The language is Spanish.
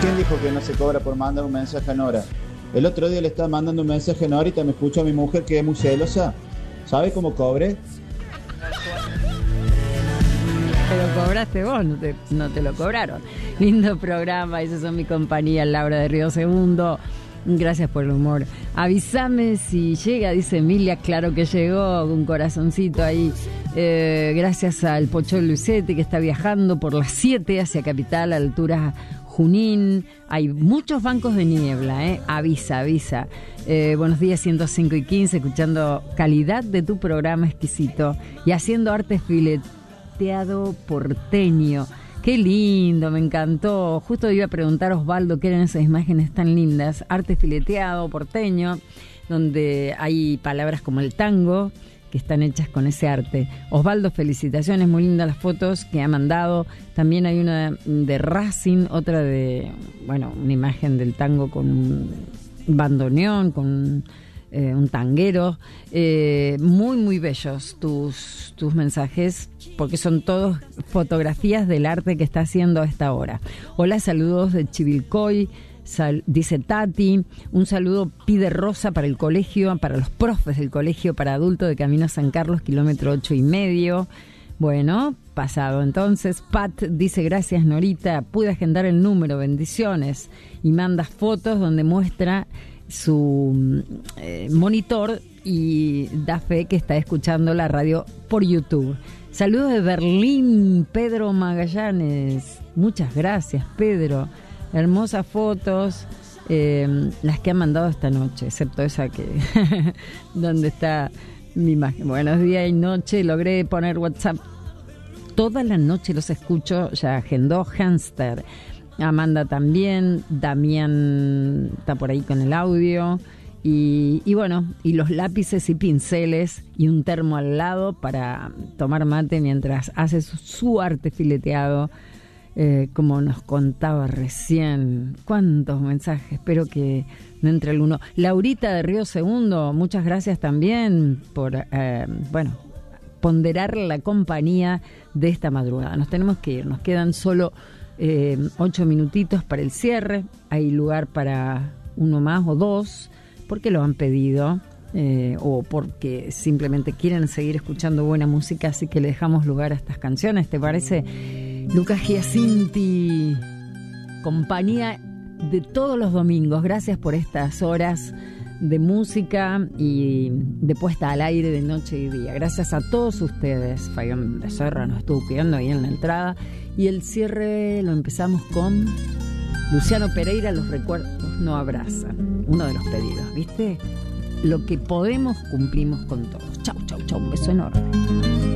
Recién dijo que no se cobra por mandar un mensaje a Nora. El otro día le estaba mandando un mensaje a Norita, me escuchó a mi mujer que es muy celosa. ¿Sabe cómo cobré? Pero cobraste vos, no te lo cobraron. Lindo programa, esos son mi compañía, Laura de Río Segundo. Gracias por el humor. Avísame si llega, dice Emilia. Claro que llegó, un corazoncito ahí. Gracias al Pocho Lucetti que está viajando por las 7 hacia Capital, altura Junín. Hay muchos bancos de niebla, avisa. Buenos días, 105 y 15, escuchando calidad de tu programa exquisito y haciendo arte fileteado porteño. Qué lindo, me encantó. Justo iba a preguntar a Osvaldo qué eran esas imágenes tan lindas. Arte fileteado porteño, donde hay palabras como el tango que están hechas con ese arte. Osvaldo, felicitaciones, muy lindas las fotos que ha mandado. También hay una de Racing, otra de, una imagen del tango con un bandoneón, con un tanguero. Muy, muy bellos tus mensajes, porque son todos fotografías del arte que está haciendo a esta hora. Hola, saludos de Chivilcoy. Dice Tati, un saludo pide Rosa para el colegio, para los profes del colegio para adultos de Camino a San Carlos, kilómetro 8,5. Bueno, pasado entonces. Pat dice, gracias Norita, pude agendar el número, bendiciones. Y manda fotos donde muestra su monitor y da fe que está escuchando la radio por YouTube. Saludos de Berlín, Pedro Magallanes. Muchas gracias, Pedro. Hermosas fotos, las que han mandado esta noche, excepto esa que donde está mi imagen. Buenos días y noche, logré poner WhatsApp. Toda la noche los escucho, ya agendó Hamster. Amanda también, Damián está por ahí con el audio. Y los lápices y pinceles y un termo al lado para tomar mate mientras hace su arte fileteado. Como nos contaba recién, cuántos mensajes, espero que no entre alguno. Laurita de Río Segundo, muchas gracias también por ponderar la compañía de esta madrugada. Nos tenemos que ir, nos quedan solo 8 minutitos para el cierre. Hay lugar para uno más o dos, porque lo han pedido. O porque simplemente quieren seguir escuchando buena música, así que le dejamos lugar a estas canciones, ¿te parece? Lucas Giacinti, compañía de todos los domingos. Gracias por estas horas de música y de puesta al aire de noche y día. Gracias a todos ustedes. Fabián Becerra nos estuvo pidiendo ahí en la entrada. Y el cierre lo empezamos con Luciano Pereira, Los recuerdos no abrazan. Uno de los pedidos, ¿viste? Lo que podemos cumplimos con todos. Chau, chau, chau. Un beso enorme.